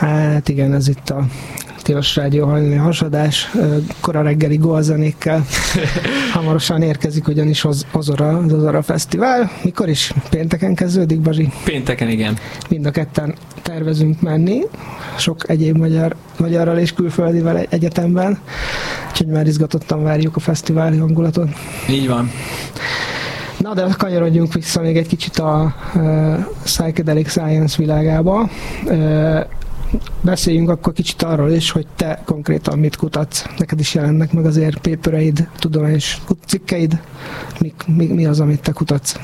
Hát igen, ez itt a Tilos Rádió hajnali hasadás, kora reggeli golzenékkel. Hamarosan érkezik ugyanis az Ozora Fesztivál. Mikor is? Pénteken kezdődik, Bazsi? Pénteken, igen. Mind a ketten tervezünk menni, sok egyéb magyarral és külföldivel egyetemben, úgyhogy már izgatottan várjuk a fesztiváli hangulatot. Így van. Na, de kanyarodjunk vissza még egy kicsit a psychedelic science világába. Beszéljünk akkor kicsit arról is, hogy te konkrétan mit kutatsz. Neked is jelennek meg azért papereid, tudományos cikkeid. Mi az, amit te kutatsz?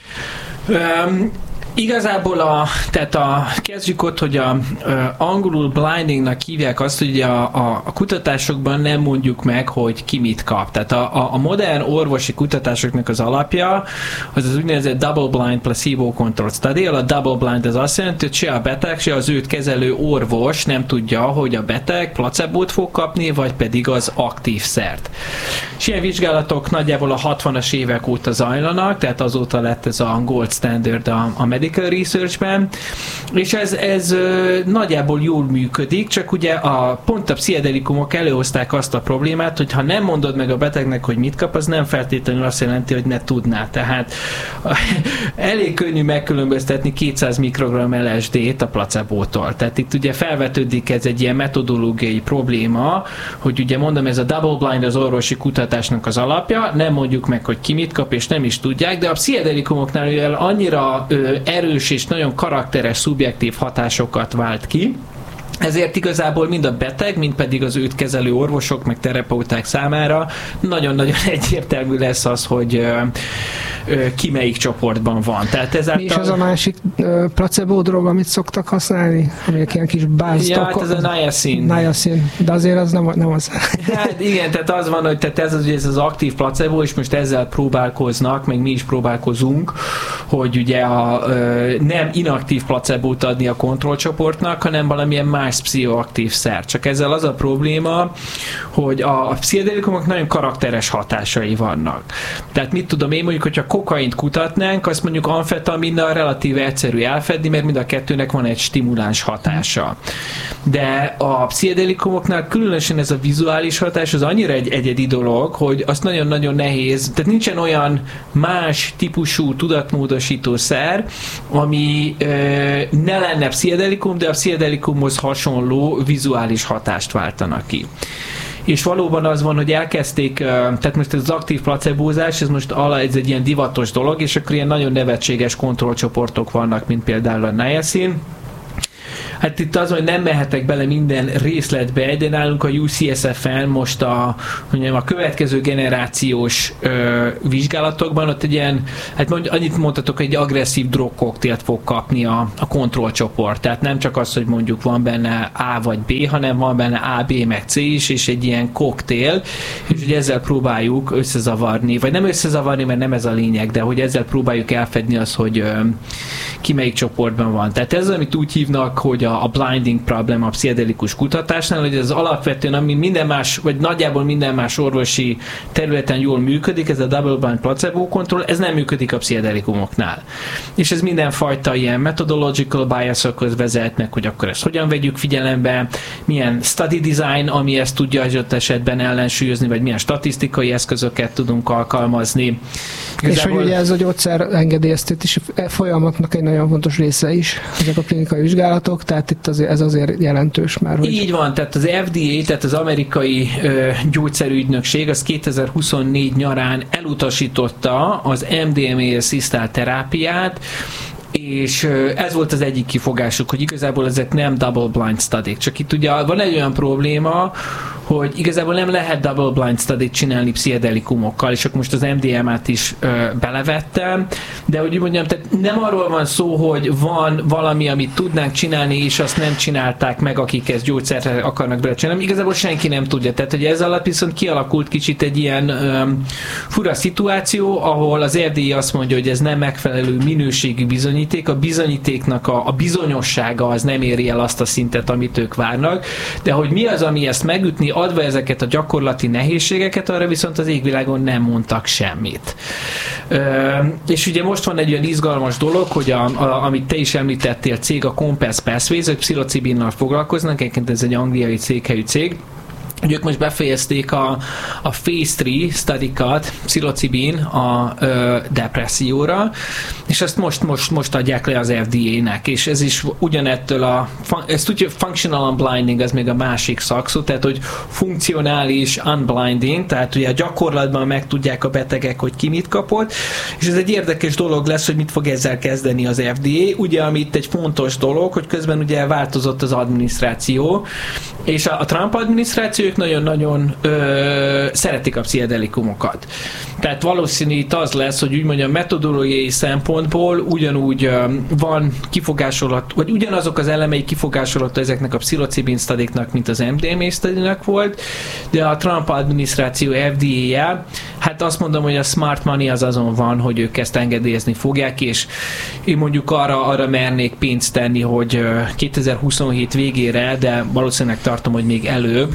Igazából kezdjük ott, hogy angolul blindingnak hívják azt, hogy a kutatásokban nem mondjuk meg, hogy ki mit kap. Tehát a modern orvosi kutatásoknak az alapja az úgynevezett double blind placebo controlled study. A double blind az azt jelenti, hogy se a beteg, se az őt kezelő orvos nem tudja, hogy a beteg placebót fog kapni, vagy pedig az aktív szert. És ilyen vizsgálatok nagyjából a 60-as évek óta zajlanak, tehát azóta lett ez a gold standard a medical researchben, és ez nagyjából jól működik, csak ugye pont a pszichedelikumok előhozták azt a problémát, hogy ha nem mondod meg a betegnek, hogy mit kap, az nem feltétlenül azt jelenti, hogy ne tudná. Tehát elég könnyű megkülönböztetni 200 mikrogram LSD-t a placebótól. Tehát itt ugye felvetődik ez egy ilyen metodológiai probléma, hogy ugye mondom, ez a double blind az orvosi kutatásnak az alapja, nem mondjuk meg, hogy ki mit kap, és nem is tudják, de a pszichedelikumoknál mivel annyira erős és nagyon karakteres, szubjektív hatásokat vált ki, ezért igazából mind a beteg, mind pedig az őt kezelő orvosok, meg terapeuták számára nagyon-nagyon egyértelmű lesz az, hogy ki melyik csoportban van. Tehát ezáltal... Mi is az a másik placebo drog, amit szoktak használni? Amelyek ilyen kis báztok. Ja, hát ez a niacin. De azért az nem az. Hát igen, tehát az van, hogy tehát ez az aktív placebo, és most ezzel próbálkoznak, meg mi is próbálkozunk, hogy ugye nem inaktív placebót adni a kontrollcsoportnak, hanem valamilyen más pszichoaktív szer. Csak ezzel az a probléma, hogy a pszichedelikumok nagyon karakteres hatásai vannak. Tehát mit tudom én, mondjuk, hogyha kokaint kutatnánk, azt mondjuk amfetaminnal relatíve egyszerű elfedni, mert mind a kettőnek van egy stimuláns hatása. De a pszichedelikumoknál különösen ez a vizuális hatás az annyira egy egyedi dolog, hogy azt nagyon-nagyon nehéz, tehát nincsen olyan más típusú tudatmódosító szer, ami ne lenne pszichedelikum, de a pszichedelikumhoz hasonló vizuális hatást váltanak ki. És valóban az van, hogy elkezdték, tehát most ez az aktív placebózás, ez most ez egy ilyen divatos dolog, és akkor ilyen nagyon nevetséges kontrollcsoportok vannak, mint például a niacin. Hát itt az, hogy nem mehetek bele minden részletbe, de nálunk a UCSF-en most a következő generációs vizsgálatokban ott egy ilyen, hát annyit mondhatok, hogy egy agresszív drogkoktélt fog kapni a kontrollcsoport. Tehát nem csak az, hogy mondjuk van benne A vagy B, hanem van benne A, B, meg C is, és egy ilyen koktél, és hogy ezzel próbáljuk összezavarni, vagy nem összezavarni, mert nem ez a lényeg, de hogy ezzel próbáljuk elfedni azt, hogy ki melyik csoportban van. Tehát ez, amit úgy hívnak, hogy a blinding problem a pszichedelikus kutatásnál, hogy ez alapvetően, ami minden más, vagy nagyjából minden más orvosi területen jól működik, ez a double blind placebo control, ez nem működik a pszichedelikumoknál. És ez mindenfajta ilyen methodological biasokhoz vezetnek, hogy akkor ezt hogyan vegyük figyelembe, milyen study design, ami ezt tudja adott esetben ellensúlyozni, vagy milyen statisztikai eszközöket tudunk alkalmazni. És hogy ugye ez a gyógyszer engedélyeztetési folyamatnak egy nagyon fontos része is, ezek a klinikai vizsgálatok, tehát itt ez azért jelentős már. Hogy... Így van, tehát az FDA, tehát az amerikai gyógyszerügynökség az 2024 nyarán elutasította az MDMA-asszisztált terápiát, és ez volt az egyik kifogásuk, hogy igazából ezek nem double blind study. Csak itt ugye van egy olyan probléma, hogy igazából nem lehet double blind study-t csinálni pszichedelikumokkal, és akkor most az MDMA-t is belevettem, de hogy mondjam, tehát nem arról van szó, hogy van valami, amit tudnánk csinálni, és azt nem csinálták meg, akik ezt gyógyszert akarnak belecsinálni. Igazából senki nem tudja. Tehát, hogy ez alatt viszont kialakult kicsit egy ilyen fura szituáció, ahol az FDA azt mondja, hogy ez nem megfelelő minőségű bizonyíték, a bizonyítéknak a bizonyossága az nem éri el azt a szintet, amit ők várnak, de hogy mi az, ami ezt megütni, adva ezeket a gyakorlati nehézségeket, arra viszont az égvilágon nem mondtak semmit. És ugye most van egy olyan izgalmas dolog, hogy amit te is említettél, cég, a Compass Pathways, hogy pszilocibinnal foglalkoznak, egyébként ez egy angliai székhelyű cég, hogy ők most befejezték a Phase 3 studikat pszilocibin a depresszióra, és ezt most adják le az FDA-nek, és ez is ugyanettől ezt tudja, functional unblinding, ez még a másik szakszó, tehát hogy funkcionális unblinding, tehát ugye a gyakorlatban megtudják a betegek, hogy ki mit kapott, és ez egy érdekes dolog lesz, hogy mit fog ezzel kezdeni az FDA, ugye amit egy fontos dolog, hogy közben ugye változott az adminisztráció, és a Trump adminisztráció ők nagyon-nagyon szeretik a pszichedelikumokat. Tehát valószínű itt az lesz, hogy úgy mondjam, metodológiai szempontból ugyanúgy van kifogásolható, vagy ugyanazok az elemei kifogásolható ezeknek a pszilocibin studiknak, mint az MDMA studinak volt, de a Trump adminisztráció FDA-je, hát azt mondom, hogy a smart money az azon van, hogy ők ezt engedélyezni fogják, és én mondjuk arra mernék pénzt tenni, hogy 2027 végére, de valószínűleg tartom, hogy még előbb,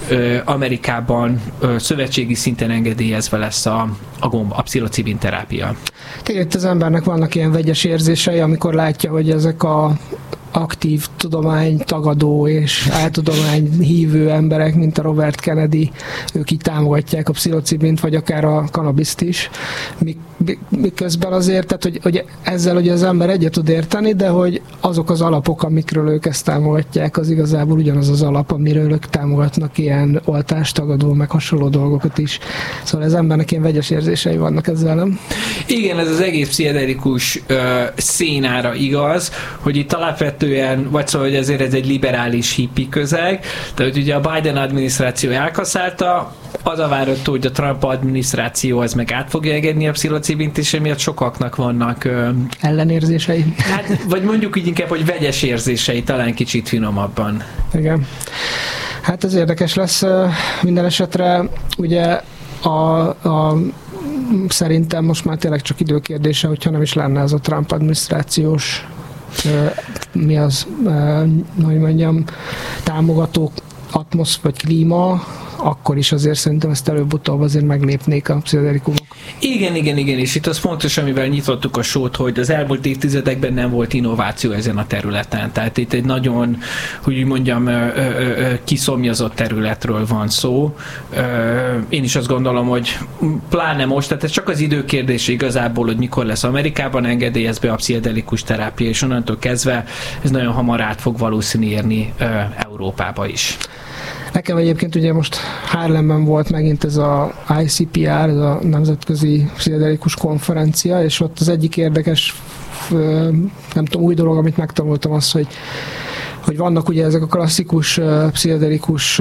Amerikában szövetségi szinten engedélyezve lesz a pszilocibin terápia. Tényleg az embernek vannak ilyen vegyes érzései, amikor látja, hogy ezek a aktív tudomány tagadó és áltudomány hívő emberek, mint a Robert Kennedy, ők így támogatják a pszilocibint, vagy akár a kannabiszt is. Miközben azért, tehát, hogy ezzel ugye az ember egyet tud érteni, de hogy azok az alapok, amikről ők ezt támogatják, az igazából ugyanaz az alap, amiről ők támogatnak ilyen oltástagadó, meg hasonló dolgokat is. Szóval az embernek ilyen vegyes érzései vannak ezzel, nem? Igen, ez az egész pszichedelikus szénára igaz, hogy itt alapvetően, vagy szóval, hogy ezért ez egy liberális hippi közeg, tehát ugye a Biden adminisztráció elkaszálta, az a várható, hogy a Trump adminisztráció az meg át fogja engedni a pszilocibint, és emiatt sokaknak vannak ellenérzései. Hát, vagy mondjuk így inkább, hogy vegyes érzései, talán kicsit finomabban. Igen. Hát ez érdekes lesz minden esetre. Ugye szerintem most már tényleg csak időkérdése, hogyha nem is lenne ez a Trump adminisztrációs hogy mondjam, támogató vagy klíma, akkor is azért szerintem ezt előbb-utóbb azért meglépnék a pszichedelikumok. Igen, és itt az fontos, amivel nyitottuk a sót, hogy az elmúlt évtizedekben nem volt innováció ezen a területen. Tehát itt egy nagyon, hogy úgy mondjam, kiszomjazott területről van szó. Én is azt gondolom, hogy pláne most, tehát ez csak az idő kérdése igazából, hogy mikor lesz Amerikában engedélyezve a pszichedelikus terápia, és onnantól kezdve ez nagyon hamar át fog valószínű érni Európába is. Nekem egyébként ugye most Harlemben volt megint ez a ICPR, ez a Nemzetközi Pszichedelikus Konferencia, és ott az egyik érdekes, nem tudom, új dolog, amit megtanultam, az, hogy vannak ugye ezek a klasszikus pszichedelikus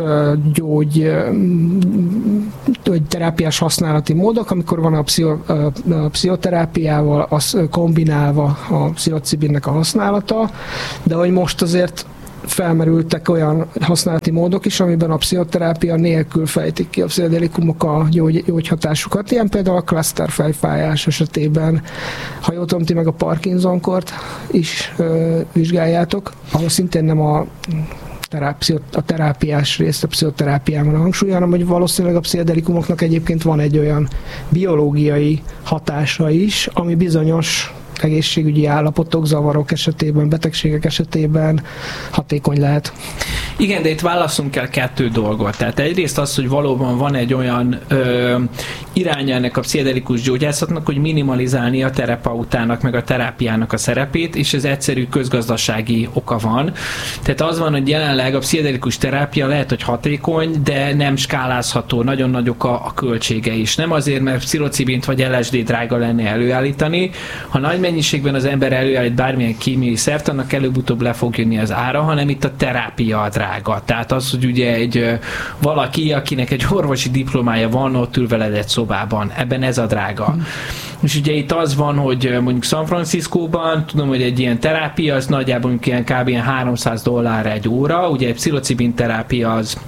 terápiás használati módok, amikor van a pszichoterápiával, az kombinálva a pszilocibinnek a használata, de hogy most azért felmerültek olyan használati módok is, amiben a pszichoterápia nélkül fejtik ki a pszichedelikumok a gyógyhatásukat. Ilyen például a cluster fejfájás esetében, ha jól tudom, ti meg a Parkinson-kort is vizsgáljátok, ahol szintén nem a terápiás részt, a pszichoterápiában a hangsúly, hanem hogy valószínűleg a pszichedelikumoknak egyébként van egy olyan biológiai hatása is, ami bizonyos egészségügyi állapotok, zavarok esetében, betegségek esetében hatékony lehet. Igen, de itt válaszunk el kettő dolgot. Tehát egyrészt az, hogy valóban van egy olyan iránya ennek a pszichedelikus gyógyászatnak, hogy minimalizálni a terapeutának, meg a terápiának a szerepét, és ez egyszerű közgazdasági oka van. Tehát az van, hogy jelenleg a pszichedelikus terápia lehet, hogy hatékony, de nem skálázható, nagyon nagyok a költsége is. Nem azért, mert pszilocibint vagy LSD drága lenne előállítani, ha nagy mennyiségben az ember előállít bármilyen kémiai szert, annak előbb-utóbb le fog jönni az ára, hanem itt a terápia a drága. Tehát az, hogy ugye valaki, akinek egy orvosi diplomája van, ott ül veled egy szobában. Ebben ez a drága. És ugye itt az van, hogy mondjuk San Franciscóban, tudom, hogy egy ilyen terápia, az nagyjából ilyen kb. $300 egy óra, ugye egy pszilocibin terápia az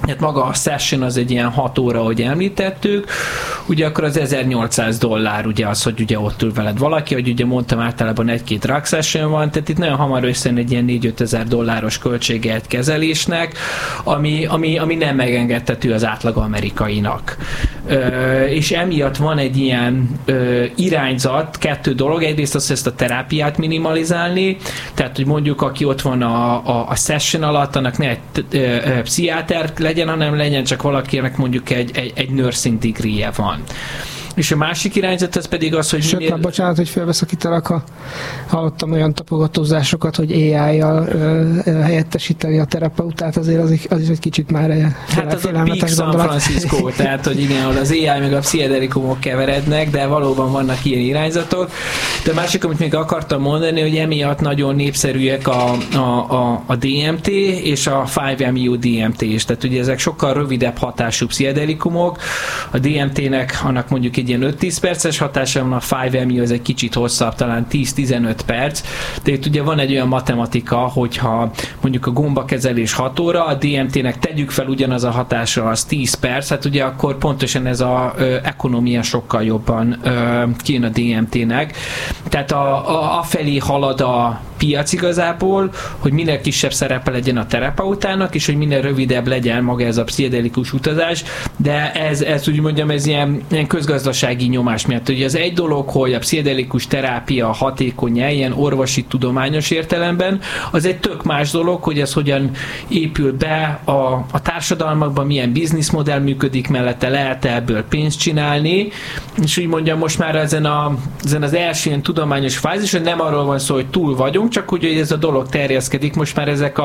hát maga a session az egy ilyen 6 óra, ahogy említettük, ugye akkor az $1800 ugye az, hogy ugye ott ül veled valaki, hogy ugye mondtam, általában 1-2 drug session van, tehát itt nagyon hamar összejön egy ilyen $4-5 költsége egy kezelésnek, ami nem megengedhető az átlag amerikainak. És emiatt van egy ilyen irányzat, 2 dolog, egyrészt az, ezt a terápiát minimalizálni, tehát hogy mondjuk aki ott van a session alatt, annak ne egy pszichiáter legyen, hanem legyen csak valakinek mondjuk egy nursing degree-je van. És a másik irányzat az pedig az, hogy sőt, bocsánat, hogy félbeszakítalak, hallottam olyan tapogatózásokat, hogy AI-jal helyettesíteni a terapeutát, azért az is egy kicsit már hát az a Big San Francisco, tehát hogy igen, ahol az AI meg a pszichedelikumok keverednek, de valóban vannak ilyen irányzatok. De a másik, amit még akartam mondani, hogy emiatt nagyon népszerűek a DMT és a 5-MeO DMT is. Tehát ugye ezek sokkal rövidebb hatású pszichedelikumok. A DMT-nek annak mondjuk egy ilyen 5-10 perces hatása van, a 5-MeO ez egy kicsit hosszabb, talán 10-15 perc. De itt ugye van egy olyan matematika, hogyha mondjuk a gombakezelés 6 óra, a DMT-nek tegyük fel ugyanaz a hatásra, az 10 perc, hát ugye akkor pontosan ez a ekonomia sokkal jobban kijön a DMT-nek. Tehát afelé halad a piac igazából, hogy minél kisebb szerepe legyen a terapeutának, és hogy minél rövidebb legyen maga ez a pszichedelikus utazás, de ez úgy mondjam, ez ilyen közgazdasági nyomás miatt. Ugye az egy dolog, hogy a pszichedelikus terápia hatékony ilyen orvosi tudományos értelemben, az egy tök más dolog, hogy ez hogyan épül be a társadalmakban, milyen bizniszmodell működik mellette, lehet ebből pénzt csinálni, és úgy mondjam, most már ezen az első ilyen tudományos fázison nem arról van szó, hogy túl vagyunk, csak úgy, hogy ez a dolog terjeszkedik, most már ezek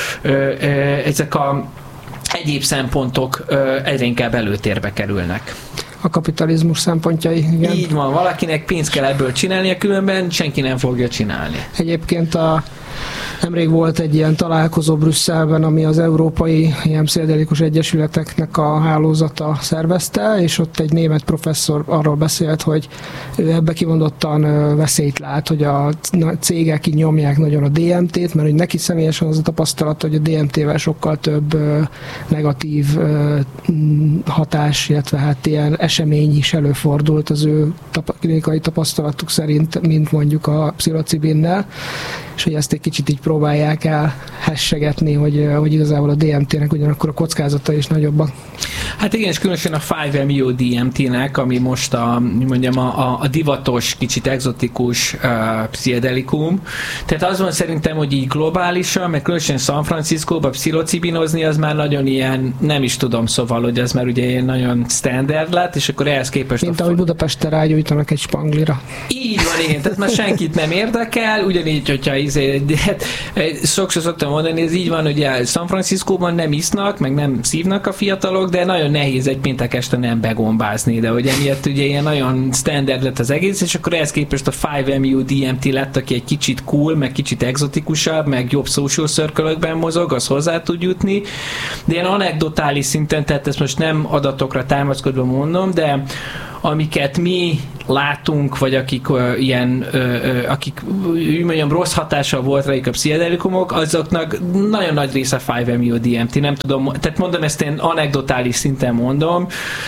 a egyéb szempontok egyre inkább előtérbe kerülnek. A kapitalizmus szempontjai, igen. Így van, valakinek pénzt kell ebből csinálnia, különben senki nem fogja csinálni. Egyébként nemrég volt egy ilyen találkozó Brüsszelben, ami az európai ilyen pszichedelikus egyesületeknek a hálózata szervezte, és ott egy német professzor arról beszélt, hogy ő ebbe kimondottan veszélyt lát, hogy a cégek így nyomják nagyon a DMT-t, mert hogy neki személyesen az a tapasztalat, hogy a DMT-vel sokkal több negatív hatás, illetve hát ilyen esemény is előfordult az ő klinikai tapasztalatuk szerint, mint mondjuk a pszilocibinnel, és hogy ezt egy kicsit így próbálják el hessegetni, hogy igazából a DMT-nek ugyanakkor a kockázata is nagyobbak. Hát igen, és különösen a 5-MeO DMT-nek, ami most a divatos, kicsit egzotikus pszichedelikum. Tehát az van szerintem, hogy így globálisan, meg különösen San Franciscóban pszilocibinozni, az már nagyon ilyen, nem is tudom, szóval, hogy az már ugye ilyen nagyon standard lett, és akkor ehhez képest... Mint ahogy Budapesten rágyújtanak egy spanglira. Így van, igen, tehát már senkit nem érdekel, ugyanígy, hogyha sokszor szoktam mondani, ez így van, hogy San Franciscóban nem isznak, meg nem szívnak a fiatalok, de nagyon nehéz egy péntek este nem begombázni, de hogy emiatt ugye ilyen nagyon standard lett az egész, és akkor ehhez képest a 5-MeO DMT lett, aki egy kicsit cool, meg kicsit egzotikusabb, meg jobb social circle-ökben mozog, az hozzá tud jutni, de ilyen anekdotális szinten, tehát ezt most nem adatokra támaszkodva mondom, de amiket mi látunk, vagy akik akik úgy mondjam, rossz hatással volt rájuk a pszichedelikumok, azoknak nagyon nagy része 5-MeO DMT, nem tudom, tehát mondom, ezt én anekdotális szinten mondom,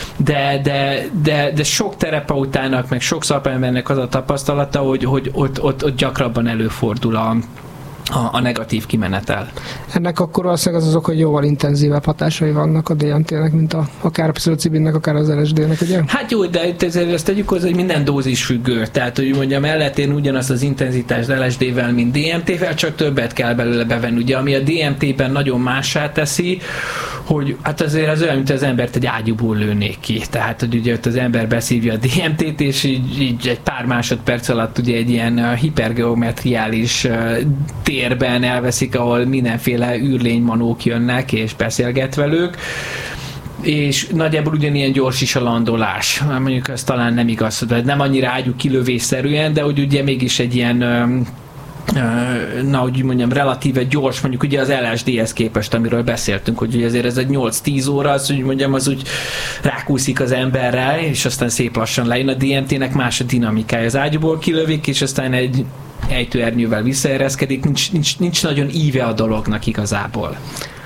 de sok terapeutának, meg sok szakembernek az a tapasztalata, hogy ott gyakrabban előfordul a negatív kimenetel. Ennek akkor valószínűleg az hogy jóval intenzívebb hatásai vannak a DMT-nek, mint akár a pszilocibinnek, akár az LSD-nek, ugye? Hát jó, de ezt tegyük hozzá, hogy minden dózis függő. Tehát, hogy mondjam, elletén ugyanazt az intenzitást LSD-vel, mint DMT-vel, csak többet kell belőle bevenni. Ugye, ami a DMT-ben nagyon mássá teszi, hogy hát azért az olyan, mint az embert egy ágyúból lőnék ki. Tehát, hogy ugye ott az ember beszívja a DMT-t, és így egy pár másodperc alatt ugye egy ilyen hipergeometriális térben elveszik, ahol mindenféle űrlénymanók jönnek, és beszélget velük, és nagyjából ugyanilyen gyors is a landolás. Mondjuk az talán nem igaz, de nem annyira ágyú kilövésszerűen, de hogy ugye mégis egy ilyen úgy mondjam, relatíve gyors, mondjuk ugye az LSD-hez képest, amiről beszéltünk, hogy ugye azért ez egy 8-10 óra, az úgy mondjam, az úgy rákúszik az emberrel, és aztán szép lassan lejön. A DMT-nek más a dinamikája. Az ágyúból kilövik, és aztán egy ejtőernyővel visszaereszkedik, nincs nagyon íve a dolognak igazából.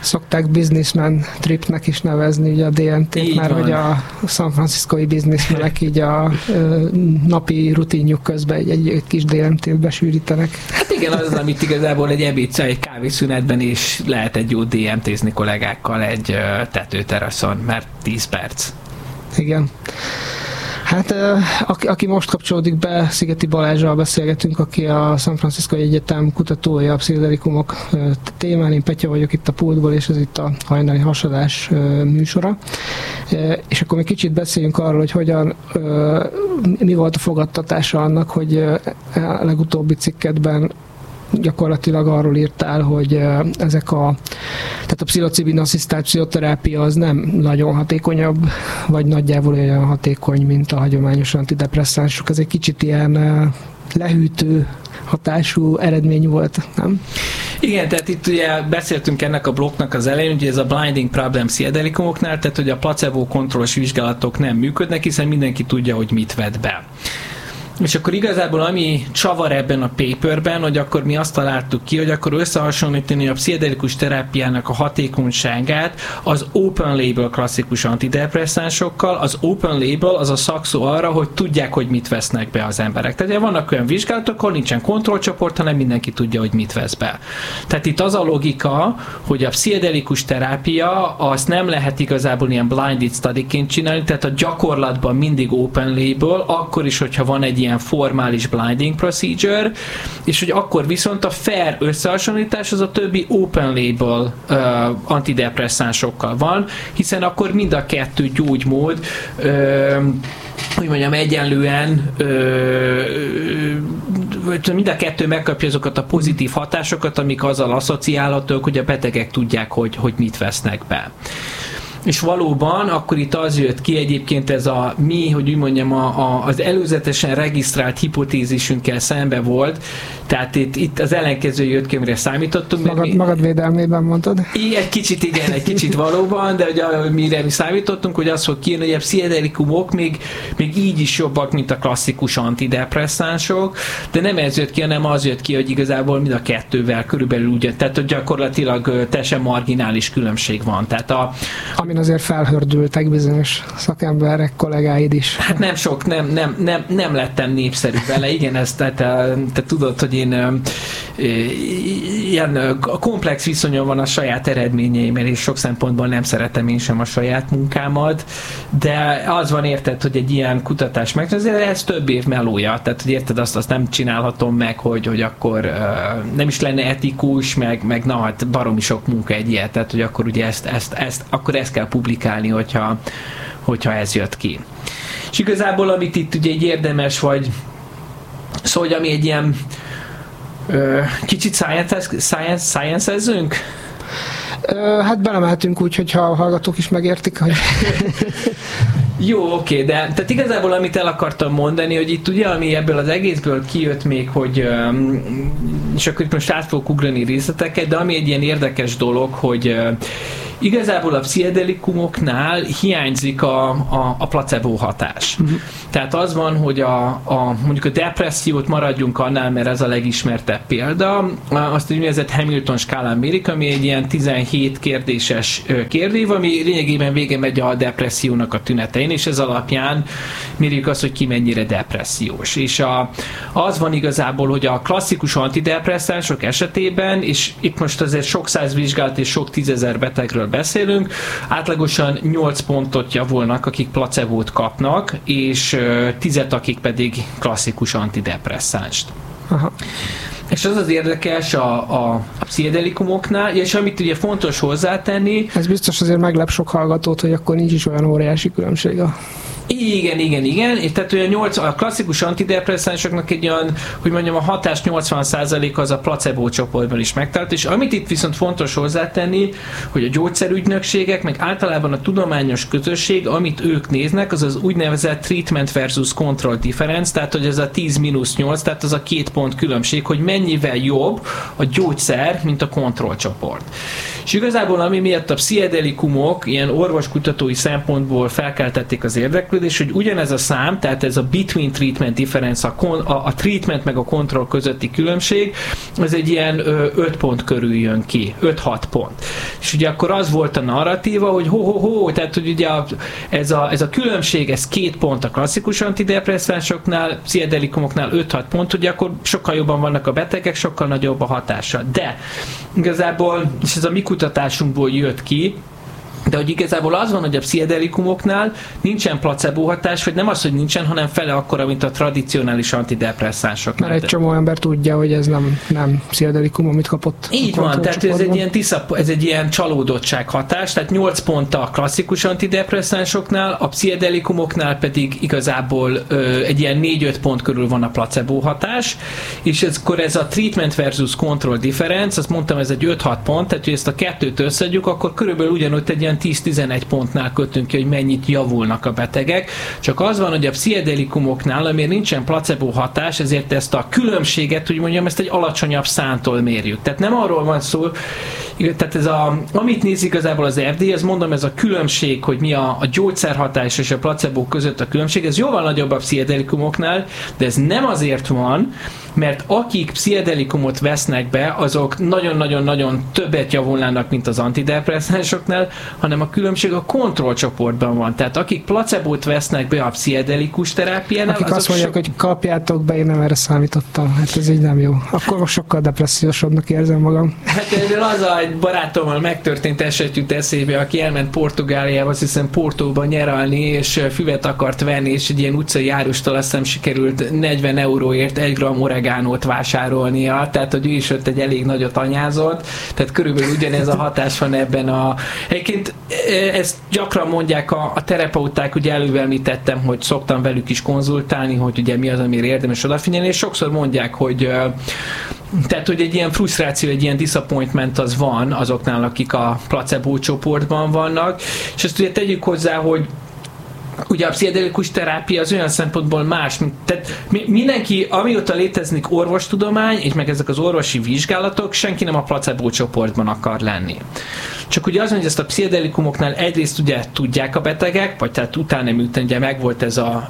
Szokták businessman tripnek is nevezni ugye a DMT-t, mert hogy a San Franciscoi businessmenek így a napi rutinjuk közben egy kis DMT-t besűrítenek. Hát igen, az, amit igazából egy ebédszer, egy kávészünetben is lehet egy jó DMT-zni kollégákkal egy tetőteraszon, mert 10 perc. Igen. Hát aki most kapcsolódik be, Szigeti Balázsral beszélgetünk, aki a San Francisco Egyetem kutatója a pszichedelikumok témán. Én Petya vagyok itt a pultból, és ez itt a hajnali hasadás műsora. És akkor még kicsit beszéljünk arról, hogy hogyan, mi volt a fogadtatása annak, hogy a legutóbbi cikkedben gyakorlatilag arról írtál, hogy tehát a pszilocibin asszisztált pszichoterápia az nem nagyon hatékonyabb, vagy nagyjából olyan hatékony, mint a hagyományos antidepresszánsok. Ez egy kicsit ilyen lehűtő hatású eredmény volt, nem? Igen, tehát itt ugye beszéltünk ennek a blokknak az elején, ugye ez a blinding problem pszichedelikumoknál, tehát hogy a placebo kontrollos vizsgálatok nem működnek, hiszen mindenki tudja, hogy mit vett be. És akkor igazából ami csavar ebben a paperben, hogy akkor mi azt találtuk ki, hogy akkor összehasonlítani a pszichedelikus terápiának a hatékonyságát az open label klasszikus antidepresszánsokkal. Az open label az a szakszó arra, hogy tudják, hogy mit vesznek be az emberek. Tehát vannak olyan vizsgálatok, ahol nincsen kontrollcsoport, hanem mindenki tudja, hogy mit vesz be. Tehát itt az a logika, hogy a pszichedelikus terápia azt nem lehet igazából ilyen blinded studyként csinálni, tehát a gyakorlatban mindig open label, akkor is, hogyha van egy ilyen formális blinding procedure, és hogy akkor viszont a fair összehasonlítás az a többi open label antidepresszánsokkal van, hiszen akkor mind a kettő gyógymód hogy mondjam, egyenlően mind a kettő megkapja azokat a pozitív hatásokat, amik azzal asszociálhatók, hogy a betegek tudják, hogy mit vesznek be. És valóban akkor itt az jött ki egyébként ez a mi, hogy úgy mondjam, az előzetesen regisztrált hipotézisünkkel szembe volt, tehát itt az ellenkező jött ki, amire számítottunk. Magad védelmében mondtad? Egy kicsit igen, egy kicsit valóban, de ugye, mire mi számítottunk, hogy az fog kijönni, hogy a pszichedelikumok még így is jobbak, mint a klasszikus antidepresszánsok, de nem ez jött ki, hanem az jött ki, hogy igazából mind a kettővel körülbelül úgy, tehát hogy gyakorlatilag teljesen marginális különbség van. Tehát amin azért felhördültek bizonyos szakemberek, kollégáid is. Hát nem sok, nem lettem népszerű vele, igen, ezt te tudod, hogy én ilyen komplex viszonyom van a saját eredményeimmel, és sok szempontból nem szeretem én sem a saját munkámat, de az van, érted, hogy egy ilyen kutatás meg, azért ez több év melója, tehát hogy érted, azt nem csinálhatom meg, hogy akkor nem is lenne etikus, meg na, hát baromi sok munka egy ilyet, tehát hogy akkor ugye ezt kell publikálni, hogyha ez jött ki. És igazából, amit itt ugye egy érdemes, vagy szóval, hogy ami egy ilyen kicsit science-ezzünk? Hát belemeltünk úgy, hogyha a hallgatók is megértik, hogy... Jó, oké, de tehát igazából amit el akartam mondani, hogy itt ugye, ami ebből az egészből kijött még, hogy és akkor itt most át fogok ugrani részleteket, de ami egy ilyen érdekes dolog, hogy igazából a pszichedelikumoknál hiányzik a placebo hatás. Uh-huh. Tehát az van, hogy mondjuk a depressziót maradjunk annál, mert ez a legismertebb példa. Azt egy úgynevezett Hamilton skálán mérik, ami egy ilyen 17 kérdéses kérdév, ami lényegében vége megy a depressziónak a tünetein, és ez alapján mérjük azt, hogy ki mennyire depressziós. És az van igazából, hogy a klasszikus antidepresszánsok esetében, és itt most azért sok száz vizsgálat és sok 10 000 betegről beszélünk, átlagosan 8 pontot javulnak, akik placebót kapnak, és 10, akik pedig klasszikus antidepresszánst. Aha. És az érdekes a pszichedelikumoknál, és amit ugye fontos hozzátenni... Ez biztos azért meglep sok hallgatót, hogy akkor nincs is olyan óriási különbség a... Igen. És tehát olyan a klasszikus antidepresszánsoknak egy olyan, hogy mondjam, a hatás 80% az a placebo csoportban is megtalált, és amit itt viszont fontos hozzátenni, hogy a gyógyszerügynökségek, meg általában a tudományos közösség, amit ők néznek, az az úgynevezett treatment versus control difference, tehát hogy ez a 10-8, tehát az a 2 pont különbség, hogy mennyivel jobb a gyógyszer, mint a kontrollcsoport. És igazából ami miatt a pszichedelikumok ilyen orvoskutatói szempontból felkeltették az érdeklődést, érdeklődés, hogy ugyanez a szám, tehát ez a between treatment difference, a treatment meg a control közötti különbség, ez egy ilyen 5 pont körül jön ki, 5-6 pont. És ugye akkor az volt a narratíva, hogy tehát hogy ugye ez a különbség, ez 2 pont a klasszikus antidepresszásoknál, pszichedelikumoknál 5-6 pont, ugye akkor sokkal jobban vannak a betegek, sokkal nagyobb a hatása. De igazából, és ez a mi kutatásunkból jött ki, de hogy igazából az van, hogy a pszichedelikumoknál nincsen placebo hatás, vagy nem az, hogy nincsen, hanem fele akkora, mint a tradicionális antidepresszánsoknál. Mert egy csomó ember tudja, hogy ez nem pszichedelikum, amit kapott. Így van, tehát ez egy ilyen csalódottság hatás, tehát 8 pont a klasszikus antidepresszánsoknál, a pszichedelikumoknál pedig igazából egy ilyen 4-5 pont körül van a placebo hatás, és akkor ez a treatment versus control difference, azt mondtam, ez egy 5-6 pont, tehát hogy ezt a kettőt összeadjuk, akkor körülbelül ugyanúgy egy ilyen 10-11 pontnál kötünk ki, hogy mennyit javulnak a betegek. Csak az van, hogy a pszichedelikumoknál, amiért nincsen placebo hatás, ezért ezt a különbséget, úgy mondjam, ezt egy alacsonyabb szántól mérjük. Tehát nem arról van szó, tehát amit néz igazából az FDA, ez mondom, ez a különbség, hogy mi a gyógyszerhatás és a placebo között a különbség, ez jóval nagyobb a pszichedelikumoknál, de ez nem azért van, mert akik pszichedelikumot vesznek be, azok nagyon-nagyon-nagyon többet javulnának, mint az antidepresszánsoknál, hanem a különbség a kontrollcsoportban van. Tehát akik placebót vesznek be a pszichedelikus terápiánál, akik azt mondják, hogy kapjátok be, én nem erre számítottam. Hát ez így nem jó. Akkor most sokkal depressziósabbnak érzem magam. Hát az a barátommal megtörtént eset jut eszébe, aki elment Portugáliába, azt hiszem Portóba nyaralni, és füvet akart venni, és egy ilyen utcai árustól azt hiszem sikerült 40 euróért 1 gram oregánót vásárolnia, tehát hogy ő is ott egy elég nagyot anyázott, tehát körülbelül ugyanez a hatás van ebben a... Egyébként ezt gyakran mondják a terapeuták, ugye előbb említettem, hogy szoktam velük is konzultálni, hogy ugye mi az, amire érdemes odafigyelni, és sokszor mondják, hogy tehát, hogy egy ilyen frusztráció, egy ilyen disappointment az van azoknál, akik a placebo csoportban vannak, és ezt ugye tegyük hozzá, hogy ugye a pszichedelikus terápia az olyan szempontból más, tehát mindenki, amióta léteznik orvostudomány, és meg ezek az orvosi vizsgálatok, senki nem a placebo csoportban akar lenni. Csak ugye az, hogy ezt a pszichedelikumoknál egyrészt ugye tudják a betegek, vagy tehát utána miután ugye megvolt ez a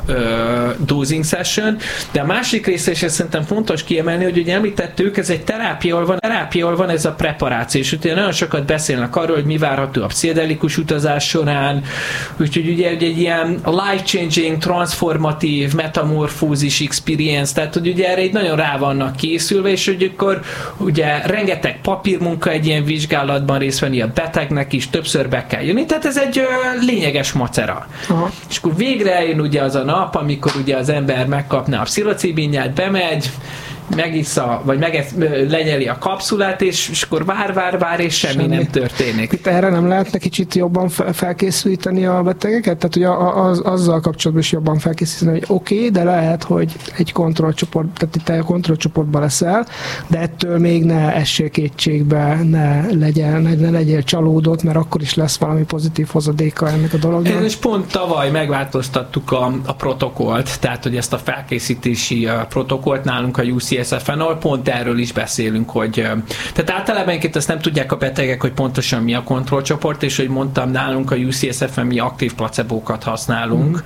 dosing session, de a másik része is szerintem fontos kiemelni, hogy ugye említettük, ez egy terápiával van ez a preparáció, és ugye nagyon sokat beszélnek arról, hogy mi várható a pszichedelikus utazás során, úgyhogy ugye egy ilyen life-changing, transformatív, metamorfózis experience, tehát hogy ugye erre így nagyon rá vannak készülve, és hogy akkor ugye rengeteg papírmunka egy ilyen vizsgálatban részt venni a betegnek is, többször be kell jönni, tehát ez egy lényeges macera. Aha. És akkor végre eljön ugye az a nap, amikor ugye az ember megkapná a pszilocibinját, bemegy, megissza, vagy lenyeli a kapszulát, és akkor vár, és semmi nem történik. Itt erre nem lehetne kicsit jobban felkészíteni a betegeket? Tehát ugye azzal kapcsolatban is jobban felkészíteni, hogy oké, de lehet, hogy egy kontrollcsoport, tehát itt a kontrollcsoportban leszel, de ettől még ne essél kétségbe, ne legyél csalódott, mert akkor is lesz valami pozitív hozadéka ennek a dolognak. És pont tavaly megváltoztattuk a protokollt, tehát hogy ezt a felkészítési protokollt nálunk a UCSF-en, ahol pont erről is beszélünk, hogy tehát általában ezt nem tudják a betegek, hogy pontosan mi a kontrollcsoport, és hogy mondtam, nálunk a UCSF-en mi aktív placebókat használunk.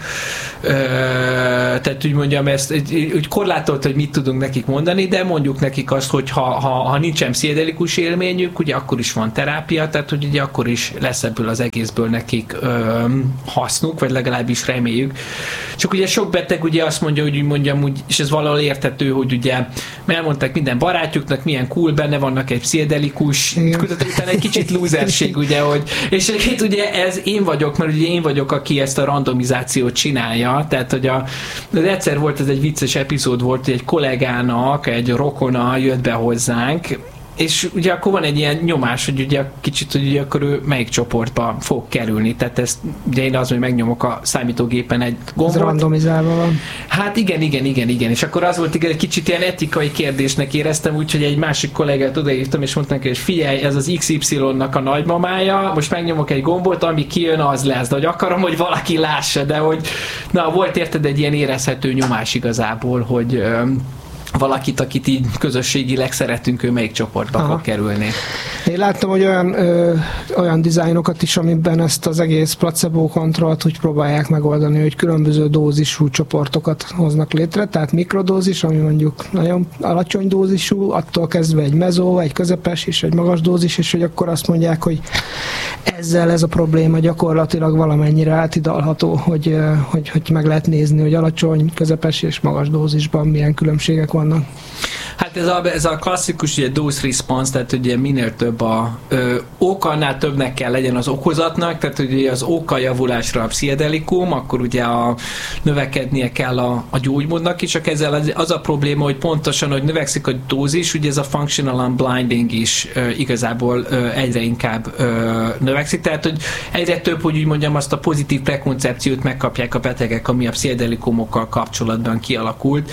Tehát úgy mondjam, ezt úgy korlátolt, hogy mit tudunk nekik mondani, de mondjuk nekik azt, hogy ha nincsen pszichedelikus élményük, ugye akkor is van terápia, tehát hogy ugye akkor is lesz ebből az egészből nekik hasznuk, vagy legalábbis reméljük. Csak ugye sok beteg ugye azt mondja, hogy úgy mondjam, úgy, és ez valahol érthető, hogy ugye elmondták minden barátjuknak, milyen cool, benne vannak egy pszichedelikus, utána egy kicsit lúzerség, ugye, hogy, és egyébként ugye ez én vagyok, mert ugye én vagyok, aki ezt a randomizációt csinálja, tehát hogy egyszer volt, ez egy vicces epizód volt, hogy egy kollégának, egy rokona jött be hozzánk, és ugye akkor van egy ilyen nyomás, hogy ugye kicsit, hogy ugye akkor ő melyik csoportba fog kerülni. Tehát ezt ugye én az, hogy megnyomok a számítógépen egy gombot. Ez randomizálva van. Hát igen. És akkor az volt igen, egy kicsit ilyen etikai kérdésnek éreztem, úgyhogy egy másik kollégát odaírtam, és mondtam neki, hogy figyelj, ez az XY-nak a nagymamája, most megnyomok egy gombot, ami kijön, az lesz. De hogy akarom, hogy valaki lássa, de hogy volt érted egy ilyen érezhető nyomás igazából, hogy valakit, akit így közösségileg szeretünk, ő melyik csoportba fog kerülni. Én láttam, hogy olyan dizájnokat is, amiben ezt az egész placebo kontrollt úgy próbálják megoldani, hogy különböző dózisú csoportokat hoznak létre, tehát mikrodózis, ami mondjuk nagyon alacsony dózisú, attól kezdve egy mezó, egy közepes és egy magas dózis, és hogy akkor azt mondják, hogy ezzel ez a probléma gyakorlatilag valamennyire átidalható, hogy meg lehet nézni, hogy alacsony, közepes és magas dózisban milyen különbségek vannak. Hát ez a klasszikus ugye, dose response, tehát ugye minél több ok, annál többnek kell legyen az okozatnak, tehát ugye az oka javulásra a pszichedelikum, akkor ugye növekednie kell a gyógymódnak is, csak ezzel az a probléma, hogy pontosan, hogy növekszik a dózis, ugye ez a functional unblinding is igazából egyre inkább növekszik, tehát hogy egyre több, hogy úgy mondjam, azt a pozitív prekoncepciót megkapják a betegek, ami a pszichedelikumokkal kapcsolatban kialakult.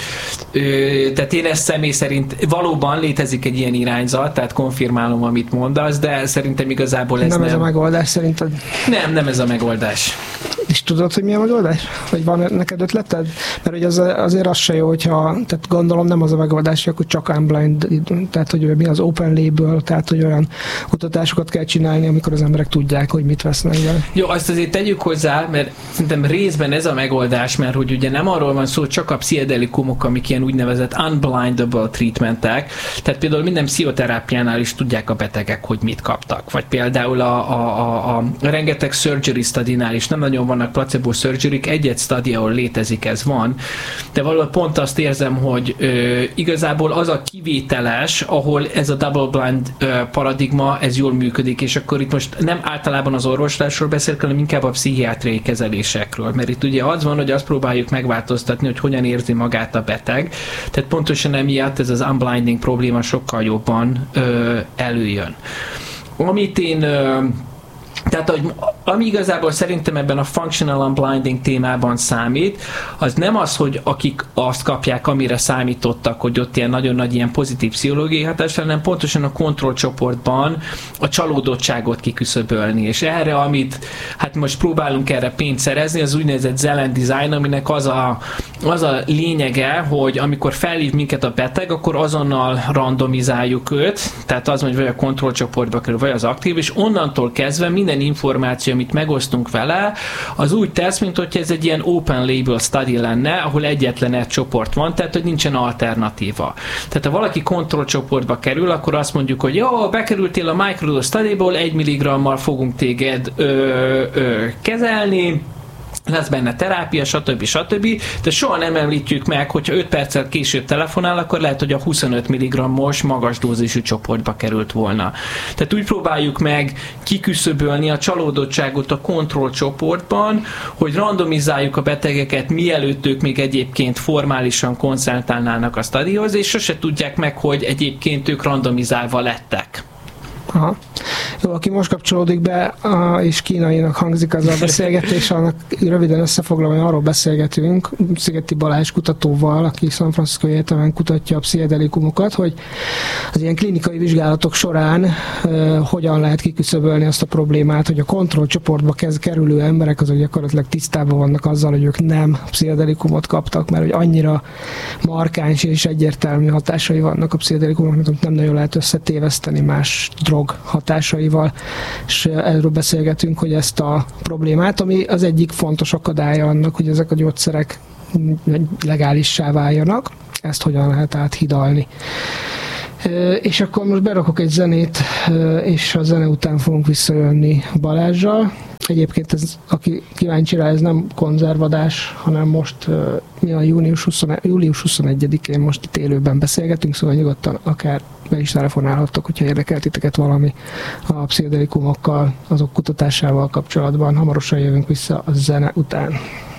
Tehát én ezt személy szerint valóban létezik egy ilyen irányzat, tehát konfirmálom, amit mondasz, de szerintem igazából ez nem. Nem ez a megoldás szerinted? Nem ez a megoldás. És tudod, hogy mi a megoldás? Vagy van neked ötleted? Mert hogy azért az se jó, hogyha, tehát gondolom nem az a megoldás, hogy akkor csak unblind, tehát hogy mi az open label, tehát hogy olyan kutatásokat kell csinálni, amikor az emberek tudják, hogy mit vesznek be. Jó, azt azért tegyük hozzá, mert szerintem részben ez a megoldás, mert hogy ugye nem arról van szó, hogy csak a pszichedelikumok, amik ilyen úgynevezett unblindable treatmentek, tehát például minden pszichoterápiánál is tudják a betegek, hogy mit kaptak. Vagy például a rengeteg surgery studynál is nem nagyon vannak placebo surgeryk, egy-egy study, ahol létezik, ez van, de valahol pont azt érzem, hogy igazából az a kivételes, ahol ez a double blind paradigma, ez jól működik, és akkor itt most nem általában az orvoslásról beszélek, hanem inkább a pszichiátriai kezelésekről, mert itt ugye az van, hogy azt próbáljuk megváltoztatni, hogy hogyan érzi magát a beteg, tehát pontosan emiatt ez az unblinding probléma sokkal jobban előjön. Amit én tehát, ami igazából szerintem ebben a functional unblinding témában számít, az nem az, hogy akik azt kapják, amire számítottak, hogy ott ilyen nagyon nagy ilyen pozitív pszichológiai hatás, hanem pontosan a kontrollcsoportban a csalódottságot kiküszöbölni. És erre, amit hát most próbálunk erre pénzt szerezni, az úgynevezett Zelen design, aminek az a lényege, hogy amikor felhív minket a beteg, akkor azonnal randomizáljuk őt, tehát az, hogy vagy a kontrollcsoportba kerül, vagy az aktív, és onnantól kezdve minden információ, amit megosztunk vele, az úgy tesz, mint hogy ez egy ilyen open label study lenne, ahol egyetlen egy csoport van, tehát hogy nincsen alternatíva. Tehát ha valaki kontrollcsoportba kerül, akkor azt mondjuk, hogy jó, bekerültél a microdose studyból, 1 mg-mal fogunk téged kezelni, lesz benne terápia, stb. De soha nem említjük meg, hogyha 5 perccel később telefonál, akkor lehet, hogy a 25 mg-os magas dózisú csoportba került volna. Tehát úgy próbáljuk meg kiküszöbölni a csalódottságot a kontrollcsoportban, hogy randomizáljuk a betegeket, mielőtt ők még egyébként formálisan konszultálnának a studyhoz, és sose tudják meg, hogy egyébként ők randomizálva lettek. Aha. Jó, aki most kapcsolódik be, és kínainak hangzik az a beszélgetés, annak röviden összefoglalva, arról beszélgetünk Szigeti Balázs kutatóval, aki San Francisco Egyetemen kutatja a pszichedelikumokat, hogy az ilyen klinikai vizsgálatok során hogyan lehet kiküszöbölni azt a problémát, hogy a kontrollcsoportba kerülő emberek azok gyakorlatilag tisztában vannak azzal, hogy ők nem pszichedelikumot kaptak, mert hogy annyira markáns és egyértelmű hatásai vannak a pszichedelikumoknak, amit nem nagyon lehet összetéveszteni más drog hatásaival, és erről beszélgetünk, hogy ezt a problémát, ami az egyik fontos akadálya annak, hogy ezek a gyógyszerek legálissá váljanak, ezt hogyan lehet áthidalni. És akkor most berakok egy zenét, és a zene után fogunk visszajönni Balázssal. Egyébként ez, aki kíváncsi rá, ez nem konzervadás, hanem most mi a július 21-én most itt élőben beszélgetünk, szóval nyugodtan akár be is telefonálhattok, hogyha érdekel titeket valami a pszichedelikumokkal, azok kutatásával kapcsolatban. Hamarosan jövünk vissza a zene után.